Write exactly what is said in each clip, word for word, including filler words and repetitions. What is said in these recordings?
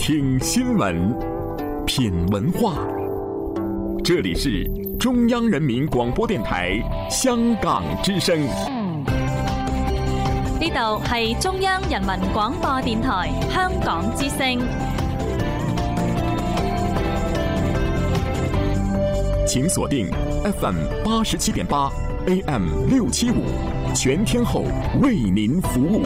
聽新聞，品文化。這裡是中央人民廣播電台香港之聲。 呢度係中央人民廣播電台香港之聲。 請鎖定 F M 八十七點八 A M 六七五，全天候為您服務。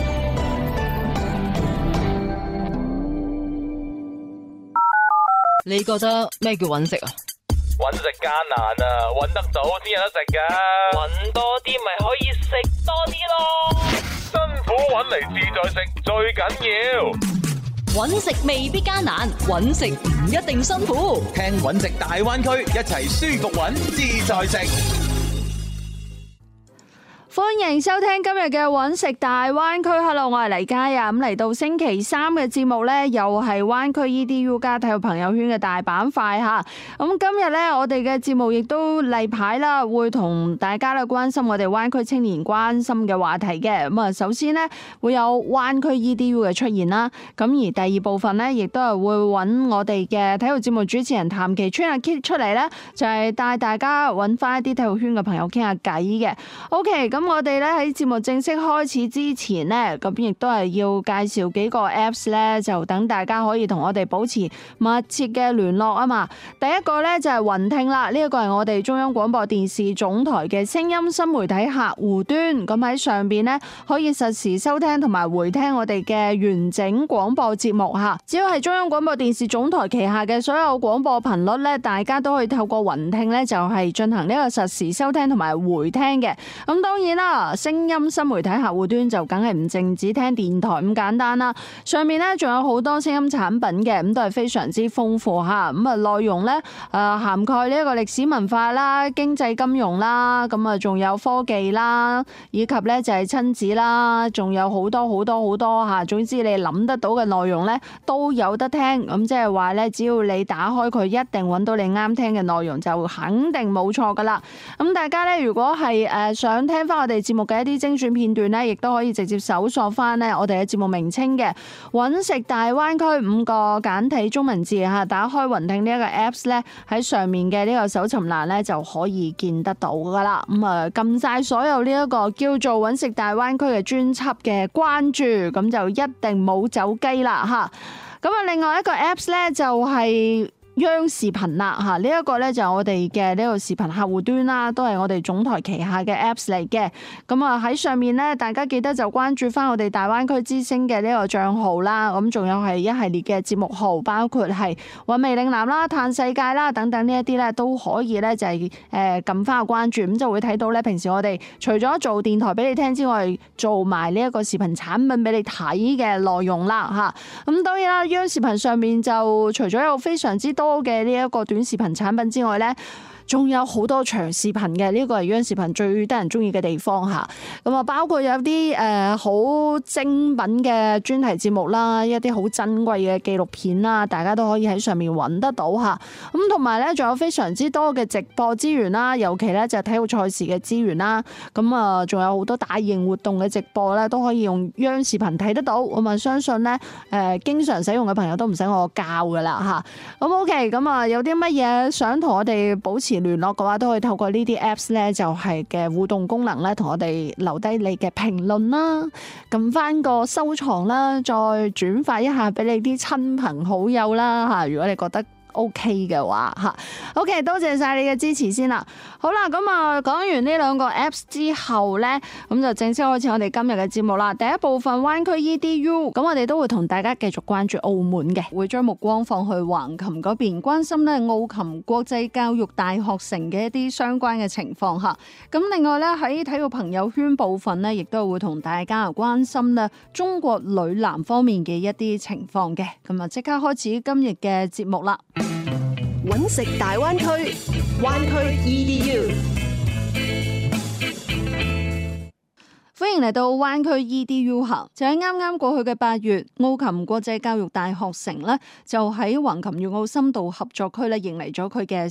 你覺得咩叫揾食啊？ 揾食艱難啊，揾得到先有得食噶。揾多啲咪可以食多啲咯。辛苦揾嚟自在食最緊要。 揾食未必艱難，揾食唔一定辛苦。 聽揾食大灣區，一齊舒服揾自在食。 歡迎收聽今日嘅揾食大灣區。Hello， 我係黎嘉啊。咁嚟到星期三嘅節目呢，又係灣區 E D U 加體育朋友圈嘅大板塊吓。咁今日呢，我哋嘅節目亦都例牌啦，會同大家咧關心我哋灣區青年關心嘅話題嘅。咁啊，首先呢，會有灣區 E D U 嘅出現啦。咁而第二部分呢，亦都係會揾我哋嘅體育節目主持人譚其川阿 Kit 出嚟呢，就係帶大家揾翻一啲體育圈嘅朋友傾下偈嘅。OK，咁。咁我哋咧喺節目正式開始之前呢，咁亦都係要介紹幾個 Apps 咧，就等大家可以同我哋保持密切嘅聯絡啊嘛。第一個咧就係雲聽啦，呢一個係我哋中央廣播電視總台嘅聲音新媒體客戶端。咁喺上邊呢，可以實時收聽同埋回聽我哋嘅完整廣播節目吓。只要係中央廣播電視總台旗下嘅所有廣播頻率咧，大家都可以透過雲聽咧，就係進行呢個實時收聽同埋回聽嘅。咁當然啦，聲音新媒體客戶端就梗係唔淨止聽電台咁簡單啦，上面咧仲有好多聲音產品嘅，咁都係非常之豐富吓。咁啊內容咧誒涵蓋呢一個歷史文化啦、經濟金融啦，咁啊仲有科技啦，以及咧就係親子啦，仲有好多好多好多吓。總之你諗得到嘅內容咧都有得聽，咁即係話咧，只要你打開佢，一定揾到你啱聽嘅內容，就肯定冇錯噶啦。咁大家咧如果係誒想聽翻我哋節目嘅一啲精選片段咧，亦都可以直接搜索翻咧我哋嘅節目名稱嘅揾食大灣區五個簡體中文字吓，打開雲聽呢一個 Apps 咧，喺上面嘅呢個搜尋欄咧就可以見得到噶啦。咁啊撳晒所有呢一個叫做揾食大灣區嘅專輯嘅關注，咁就一定冇走雞啦吓。咁啊另外一個 Apps 咧就係、是。央視頻啦嚇，呢一個咧就係我哋嘅呢個視頻客戶端啦，都係我哋總台旗下嘅 Apps 嚟嘅。咁啊喺上面咧，大家記得就關注翻我哋大灣區之星嘅呢個帳號啦。咁仲有係一系列嘅節目號，包括係韻味嶺南啦、嘆世界啦等等呢一啲咧，都可以咧就係誒撳翻個關注，咁就會睇到咧平時我哋除咗做電台俾你聽之外，做埋呢一個視頻產品俾你睇嘅內容啦嚇。咁當然啦，央視頻上面就除咗有非常之多嘅呢一個短視頻產品之外咧，仲有好多長視頻嘅，呢個係央視頻最得人中意嘅地方吓。咁啊，包括有啲誒好精品嘅專題節目啦，一啲好珍貴嘅紀錄片啦，大家都可以喺上面揾得到吓。咁同埋咧，仲有非常之多嘅直播資源啦，尤其咧就係體育賽事嘅資源啦。咁啊，仲有好多大型活動嘅直播咧，都可以用央視頻睇得到。咁啊，相信咧誒經常使用嘅朋友都唔使我教噶啦吓。咁 OK，咁啊有啲乜嘢想同我哋保持聯絡嘅話，都可以透過呢啲 Apps 咧，就係嘅互動功能咧，同我哋留低你嘅評論啦，撳翻個收藏啦，再轉發一下俾你啲親朋好友啦吓。如果你覺得OK 嘅話吓 ，OK， 多謝晒你嘅支持先啦。好啦，咁啊講完呢兩個 Apps 之後咧，咁就正式開始我哋今日嘅節目啦。第一部分灣區 E D U， 咁我哋都會同大家繼續關注澳門嘅，會將目光放去橫琴嗰邊，關心咧澳琴國際教育大學城嘅一啲相關嘅情況吓。咁另外咧喺體育朋友圈部分咧，亦都會同大家關心咧中國女籃方面嘅一啲情況嘅。咁啊，即刻開始今日嘅節目啦。 揾食大灣區，灣區 E D U。 歡迎嚟到灣區 E D U 行，就喺啱啱過去嘅八月，澳琴國際教育大學城咧就喺橫琴粵澳深度合作區咧迎嚟咗佢嘅